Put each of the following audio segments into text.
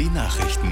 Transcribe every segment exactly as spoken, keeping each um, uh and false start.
die Nachrichten.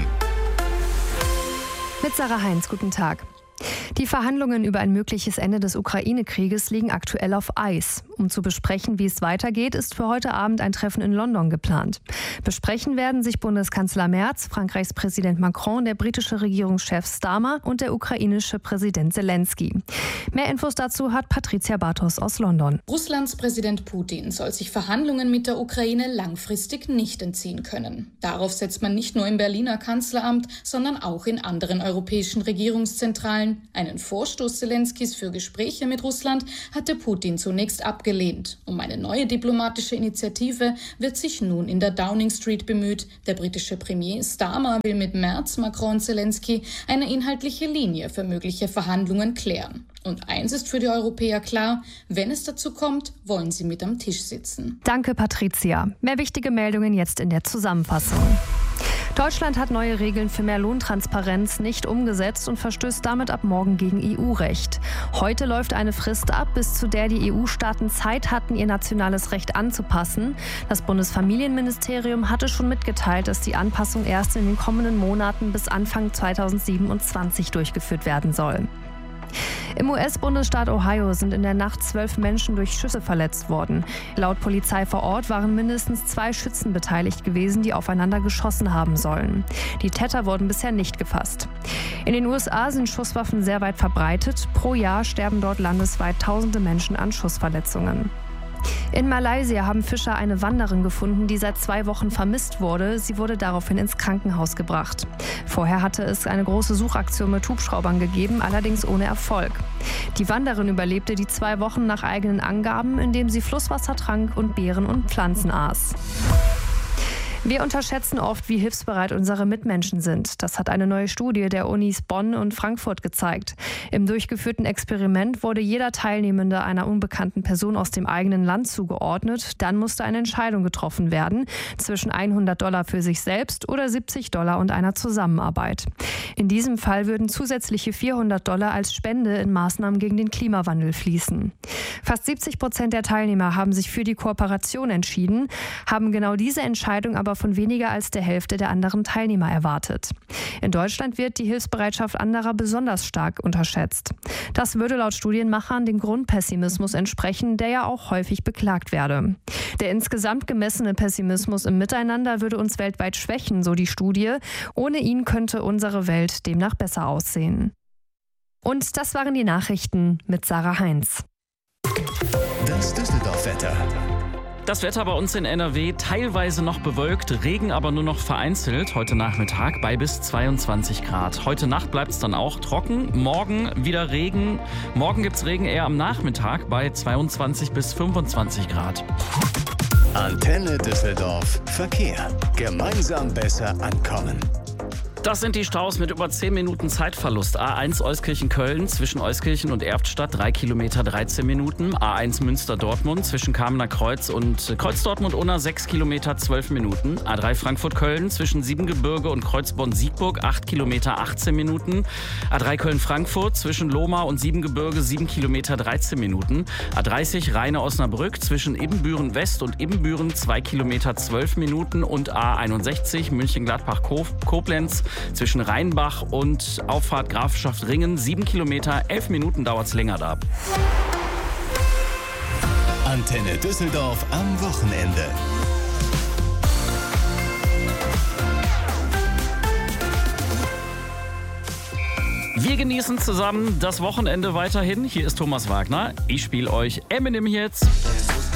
Mit Sarah Heinz, guten Tag. Die Verhandlungen über ein mögliches Ende des Ukraine-Krieges liegen aktuell auf Eis. Um zu besprechen, wie es weitergeht, ist für heute Abend ein Treffen in London geplant. Besprechen werden sich Bundeskanzler Merz, Frankreichs Präsident Macron, der britische Regierungschef Starmer und der ukrainische Präsident Zelensky. Mehr Infos dazu hat Patricia Bartos aus London. Russlands Präsident Putin soll sich Verhandlungen mit der Ukraine langfristig nicht entziehen können. Darauf setzt man nicht nur im Berliner Kanzleramt, sondern auch in anderen europäischen Regierungszentralen. Einen Vorstoß Zelenskys für Gespräche mit Russland hatte Putin zunächst abgelehnt. Um eine neue diplomatische Initiative wird sich nun in der Downing Street bemüht. Der britische Premier Starmer will mit Merz, Macron und Zelensky eine inhaltliche Linie für mögliche Verhandlungen klären. Und eins ist für die Europäer klar, wenn es dazu kommt, wollen sie mit am Tisch sitzen. Danke, Patricia. Mehr wichtige Meldungen jetzt in der Zusammenfassung. Deutschland hat neue Regeln für mehr Lohntransparenz nicht umgesetzt und verstößt damit ab morgen gegen E U-Recht. Heute läuft eine Frist ab, bis zu der die E U-Staaten Zeit hatten, ihr nationales Recht anzupassen. Das Bundesfamilienministerium hatte schon mitgeteilt, dass die Anpassung erst in den kommenden Monaten bis Anfang zweitausendsiebenundzwanzig durchgeführt werden soll. Im U S-Bundesstaat Ohio sind in der Nacht zwölf Menschen durch Schüsse verletzt worden. Laut Polizei vor Ort waren mindestens zwei Schützen beteiligt gewesen, die aufeinander geschossen haben sollen. Die Täter wurden bisher nicht gefasst. In den U S A sind Schusswaffen sehr weit verbreitet. Pro Jahr sterben dort landesweit tausende Menschen an Schussverletzungen. In Malaysia haben Fischer eine Wanderin gefunden, die seit zwei Wochen vermisst wurde. Sie wurde daraufhin ins Krankenhaus gebracht. Vorher hatte es eine große Suchaktion mit Hubschraubern gegeben, allerdings ohne Erfolg. Die Wanderin überlebte die zwei Wochen nach eigenen Angaben, indem sie Flusswasser trank und Beeren und Pflanzen aß. Wir unterschätzen oft, wie hilfsbereit unsere Mitmenschen sind. Das hat eine neue Studie der Unis Bonn und Frankfurt gezeigt. Im durchgeführten Experiment wurde jeder Teilnehmende einer unbekannten Person aus dem eigenen Land zugeordnet. Dann musste eine Entscheidung getroffen werden zwischen hundert Dollar für sich selbst oder siebzig Dollar und einer Zusammenarbeit. In diesem Fall würden zusätzliche vierhundert Dollar als Spende in Maßnahmen gegen den Klimawandel fließen. Fast siebzig Prozent der Teilnehmer haben sich für die Kooperation entschieden, haben genau diese Entscheidung aber von weniger als der Hälfte der anderen Teilnehmer erwartet. In Deutschland wird die Hilfsbereitschaft anderer besonders stark unterschätzt. Das würde laut Studienmachern dem Grundpessimismus entsprechen, der ja auch häufig beklagt werde. Der insgesamt gemessene Pessimismus im Miteinander würde uns weltweit schwächen, so die Studie. Ohne ihn könnte unsere Welt demnach besser aussehen. Und das waren die Nachrichten mit Sarah Heinz. Das Düsseldorf-Wetter. Das Wetter bei uns in N R W teilweise noch bewölkt, Regen aber nur noch vereinzelt. Heute Nachmittag bei bis zweiundzwanzig Grad. Heute Nacht bleibt es dann auch trocken. Morgen wieder Regen. Morgen gibt es Regen eher am Nachmittag bei zweiundzwanzig bis fünfundzwanzig Grad. Antenne Düsseldorf. Verkehr. Gemeinsam besser ankommen. Das sind die Staus mit über zehn Minuten Zeitverlust. A eins Euskirchen-Köln zwischen Euskirchen und Erftstadt drei Kilometer dreizehn Minuten. A eins Münster-Dortmund zwischen Kamener Kreuz und Kreuz-Dortmund-Unna sechs Kilometer zwölf Minuten. A drei Frankfurt-Köln zwischen Siebengebirge und Kreuzborn-Siegburg acht Kilometer achtzehn Minuten. A drei Köln-Frankfurt zwischen Lohmar und Siebengebirge sieben Kilometer dreizehn Minuten. A dreißig Rheine-Osnabrück zwischen Ibbenbüren-West und Ibbenbüren zwei Kilometer zwölf Minuten. Und A einundsechzig München-Gladbach-Koblenz zwischen Rheinbach und Auffahrt Grafschaft Ringen sieben Kilometer, elf Minuten dauert es länger da. Antenne Düsseldorf am Wochenende. Wir genießen zusammen das Wochenende weiterhin. Hier ist Thomas Wagner. Ich spiele euch Eminem jetzt.